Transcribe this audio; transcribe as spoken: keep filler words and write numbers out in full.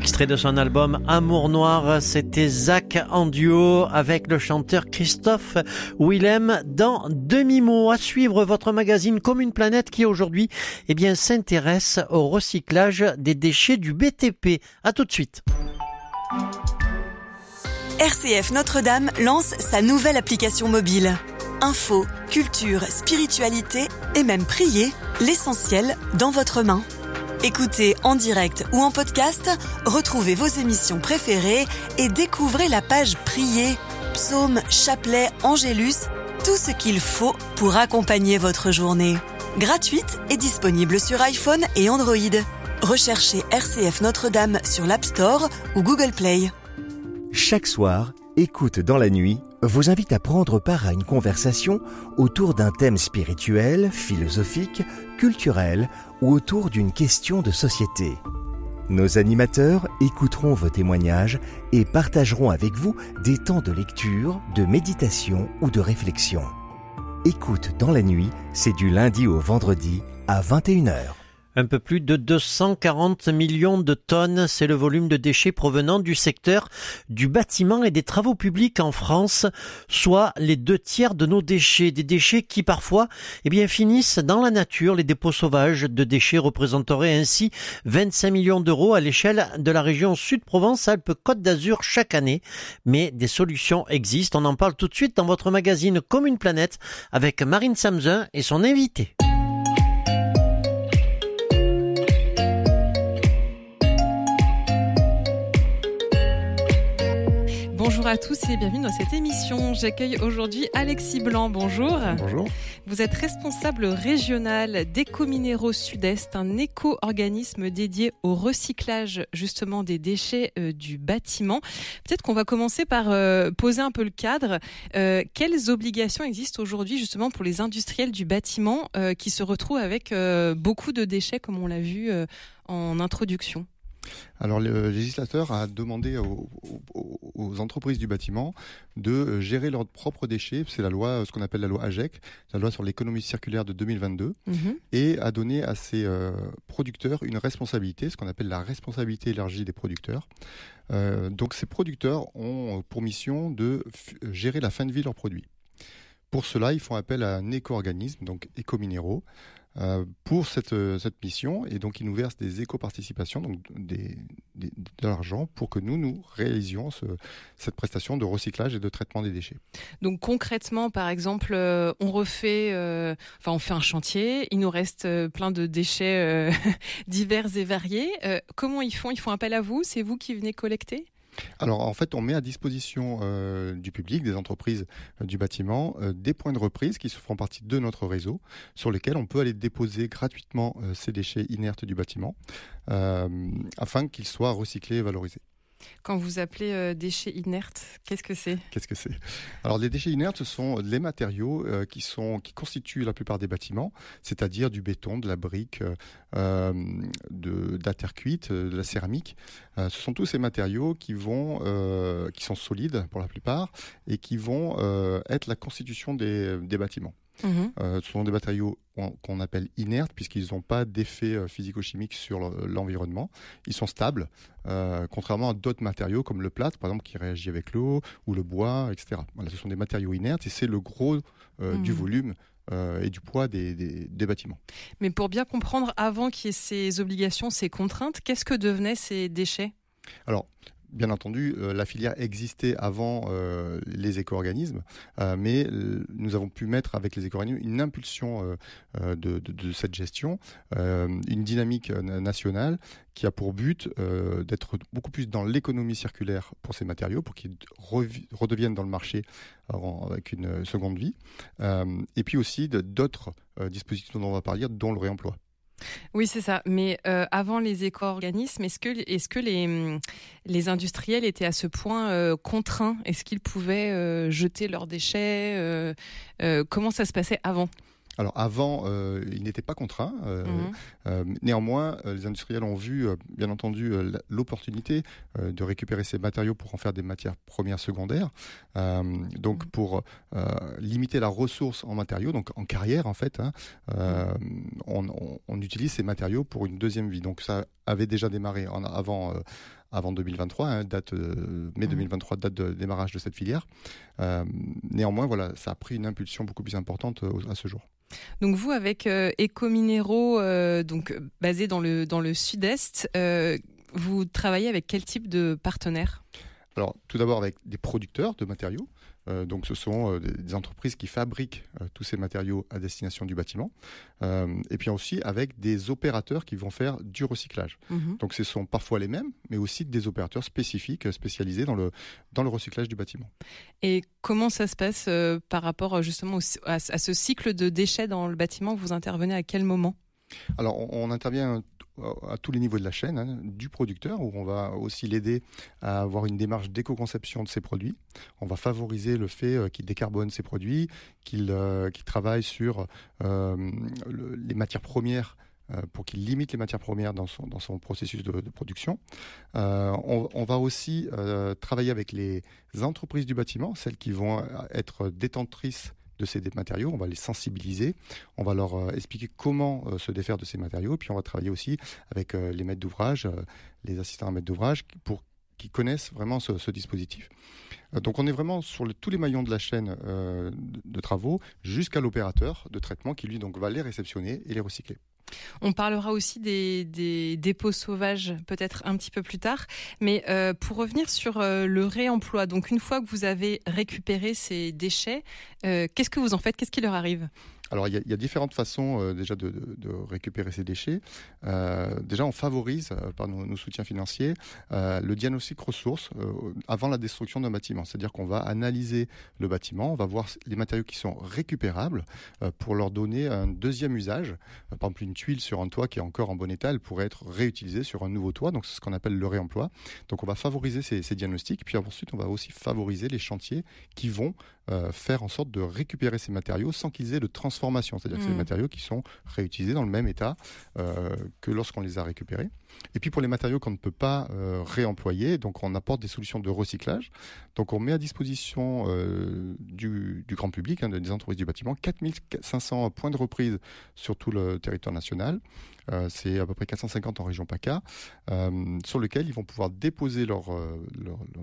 Extrait de son album Amour Noir, c'était Zach en duo avec le chanteur Christophe Willem dans Demi-mot. À suivre votre magazine Comme une planète qui aujourd'hui eh bien, s'intéresse au recyclage des déchets du B T P. À tout de suite. R C F Notre-Dame lance sa nouvelle application mobile. Info, culture, spiritualité et même prier, l'essentiel dans votre main. Écoutez en direct ou en podcast, retrouvez vos émissions préférées et découvrez la page Prier, psaumes, chapelets, angélus, tout ce qu'il faut pour accompagner votre journée. Gratuite et disponible sur iPhone et Android. Recherchez R C F Notre-Dame sur l'App Store ou Google Play. Chaque soir, Écoute dans la nuit vous invite à prendre part à une conversation autour d'un thème spirituel, philosophique, culturel ou autour d'une question de société. Nos animateurs écouteront vos témoignages et partageront avec vous des temps de lecture, de méditation ou de réflexion. Écoute dans la nuit, c'est du lundi au vendredi à vingt et une heures. Un peu plus de deux cent quarante millions de tonnes, c'est le volume de déchets provenant du secteur du bâtiment et des travaux publics en France, soit les deux tiers de nos déchets. Des déchets qui parfois eh bien, finissent dans la nature. Les dépôts sauvages de déchets représenteraient ainsi vingt-cinq millions d'euros à l'échelle de la région Sud-Provence-Alpes-Côte d'Azur chaque année. Mais des solutions existent. On en parle tout de suite dans votre magazine Comme une planète avec Marine Samzin et son invité. Bonjour à tous et bienvenue dans cette émission. J'accueille aujourd'hui Alexis Blanc. Bonjour. Bonjour. Vous êtes responsable régional d'Écominéraux Sud-Est, un éco-organisme dédié au recyclage justement des déchets euh, du bâtiment. Peut-être qu'on va commencer par euh, poser un peu le cadre. Euh, quelles obligations existent aujourd'hui justement pour les industriels du bâtiment euh, qui se retrouvent avec euh, beaucoup de déchets comme on l'a vu euh, en introduction ? Alors le législateur a demandé aux, aux, aux entreprises du bâtiment de gérer leurs propres déchets. C'est la loi, ce qu'on appelle la loi A G E C, la loi sur l'économie circulaire de deux mille vingt-deux, mmh. et a donné à ces euh, producteurs une responsabilité, ce qu'on appelle la responsabilité élargie des producteurs. Euh, donc ces producteurs ont pour mission de f- gérer la fin de vie de leurs produits. Pour cela, ils font appel à un éco-organisme, donc Écominéraux, Euh, pour cette, cette mission, et donc ils nous versent des éco-participations, donc des, des, de l'argent pour que nous, nous réalisions ce, cette prestation de recyclage et de traitement des déchets. Donc concrètement, par exemple, euh, on refait, euh, enfin on fait un chantier, il nous reste euh, plein de déchets euh, divers et variés. Euh, comment ils font ? Ils font appel à vous ? C'est vous qui venez collecter ? Alors en fait, on met à disposition euh, du public, des entreprises euh, du bâtiment, euh, des points de reprise qui font partie de notre réseau, sur lesquels on peut aller déposer gratuitement euh, ces déchets inertes du bâtiment, euh, afin qu'ils soient recyclés et valorisés. Quand vous appelez euh, déchets inertes, qu'est-ce que c'est ? Qu'est-ce que c'est ? Alors les déchets inertes, ce sont les matériaux euh, qui, sont, qui constituent la plupart des bâtiments, c'est-à-dire du béton, de la brique, euh, de, de la terre cuite, de la céramique. Euh, ce sont tous ces matériaux qui, vont, euh, qui sont solides pour la plupart et qui vont euh, être la constitution des, des bâtiments. Mmh. Euh, ce sont des matériaux qu'on appelle inertes puisqu'ils n'ont pas d'effet euh, physico-chimique sur l'environnement. Ils sont stables, euh, contrairement à d'autres matériaux comme le plâtre, par exemple, qui réagit avec l'eau, ou le bois, et cetera. Voilà, ce sont des matériaux inertes et c'est le gros euh, mmh. du volume euh, et du poids des, des, des bâtiments. Mais pour bien comprendre, avant qu'il y ait ces obligations, ces contraintes, qu'est-ce que devenaient ces déchets ? Alors, bien entendu, euh, la filière existait avant euh, les éco-organismes, euh, mais euh, nous avons pu mettre avec les éco-organismes une impulsion euh, euh, de, de, de cette gestion, euh, une dynamique euh, nationale qui a pour but euh, d'être beaucoup plus dans l'économie circulaire pour ces matériaux, pour qu'ils revi- redeviennent dans le marché en, avec une seconde vie, euh, et puis aussi de, d'autres euh, dispositifs dont on va parler, dont le réemploi. Oui, c'est ça. Mais euh, avant les éco-organismes, est-ce que, est-ce que les, les industriels étaient à ce point euh, contraints ? Est-ce qu'ils pouvaient euh, jeter leurs déchets ? euh, euh, Comment ça se passait avant ? Alors avant, euh, ils n'étaient pas contraints. Euh, mmh. euh, néanmoins, euh, les industriels ont vu, euh, bien entendu, euh, l'opportunité euh, de récupérer ces matériaux pour en faire des matières premières secondaires. Euh, donc mmh. pour euh, limiter la ressource en matériaux, donc en carrière en fait, hein, euh, on, on, on utilise ces matériaux pour une deuxième vie. Donc ça avait déjà démarré en, avant, euh, avant deux mille vingt-trois, hein, date, euh, mai deux mille vingt-trois, date de démarrage de cette filière. Euh, néanmoins, voilà, ça a pris une impulsion beaucoup plus importante euh, à ce jour. Donc vous, avec euh, Ecominero, euh, donc basé dans le dans le sud-est, euh, vous travaillez avec quel type de partenaires ? Alors, tout d'abord avec des producteurs de matériaux. Euh, donc, ce sont euh, des, des entreprises qui fabriquent euh, tous ces matériaux à destination du bâtiment. Euh, et puis aussi avec des opérateurs qui vont faire du recyclage. Mmh. Donc, ce sont parfois les mêmes, mais aussi des opérateurs spécifiques, spécialisés dans le, dans le recyclage du bâtiment. Et comment ça se passe euh, par rapport justement au, à, à ce cycle de déchets dans le bâtiment ? Vous intervenez à quel moment ? Alors, on, on intervient à tous les niveaux de la chaîne, hein, du producteur, où on va aussi l'aider à avoir une démarche d'éco-conception de ses produits. On va favoriser le fait euh, qu'il décarbone ses produits, qu'il, euh, qu'il travaille sur euh, le, les matières premières euh, pour qu'il limite les matières premières dans son, dans son processus de, de production. Euh, on, on va aussi euh, travailler avec les entreprises du bâtiment, celles qui vont être détentrices de ces matériaux, on va les sensibiliser, on va leur euh, expliquer comment euh, se défaire de ces matériaux, et puis on va travailler aussi avec euh, les maîtres d'ouvrage, euh, les assistants à maîtres d'ouvrage, pour qu'ils connaissent vraiment ce, ce dispositif. Euh, donc on est vraiment sur le, tous les maillons de la chaîne euh, de, de travaux, jusqu'à l'opérateur de traitement qui lui donc va les réceptionner et les recycler. On parlera aussi des, des dépôts sauvages peut-être un petit peu plus tard, mais euh, pour revenir sur euh, le réemploi, donc une fois que vous avez récupéré ces déchets, euh, qu'est-ce que vous en faites ? Qu'est-ce qui leur arrive ? Alors, il y, a, il y a différentes façons euh, déjà de, de, de récupérer ces déchets. Euh, déjà, on favorise, euh, par nos, nos soutiens financiers, euh, le diagnostic ressources euh, avant la destruction d'un bâtiment. C'est-à-dire qu'on va analyser le bâtiment, on va voir les matériaux qui sont récupérables euh, pour leur donner un deuxième usage. Euh, par exemple, une tuile sur un toit qui est encore en bon état, elle pourrait être réutilisée sur un nouveau toit. Donc, c'est ce qu'on appelle le réemploi. Donc, on va favoriser ces, ces diagnostics. Puis ensuite, on va aussi favoriser les chantiers qui vont euh, faire en sorte de récupérer ces matériaux sans qu'ils aient de transformation. C'est-à-dire mmh. que c'est des matériaux qui sont réutilisés dans le même état euh, que lorsqu'on les a récupérés. Et puis pour les matériaux qu'on ne peut pas euh, réemployer, donc on apporte des solutions de recyclage. Donc on met à disposition euh, du, du grand public, hein, des entreprises du bâtiment, quatre mille cinq cents points de reprise sur tout le territoire national. Euh, c'est à peu près quatre cent cinquante en région PACA, euh, sur lesquels ils vont pouvoir déposer leur, leur, leur